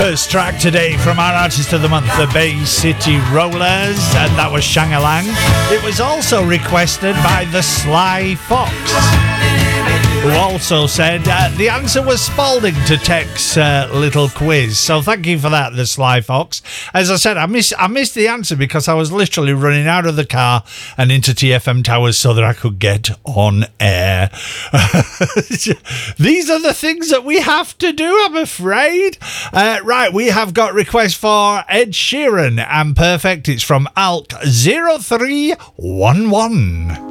First track today from our artist of the month, the Bay City Rollers, and that was Shang-a-Lang. It was also requested by the Sly Fox, who also said the answer was Spalding to Tech's little quiz. So thank you for that, the Sly Fox. As I said, I missed the answer because I was literally running out of the car and into TFM Towers so that I could get on air. These are the things that we have to do, I'm afraid. Right, we have got requests for Ed Sheeran and Perfect. It's from ALK 0311.